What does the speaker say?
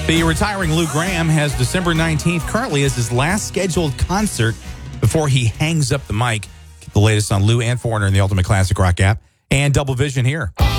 The retiring Lou Gramm has December 19th currently as his last scheduled concert before he hangs up the mic. Get the latest on Lou and Foreigner in the Ultimate Classic Rock app and Double Vision here.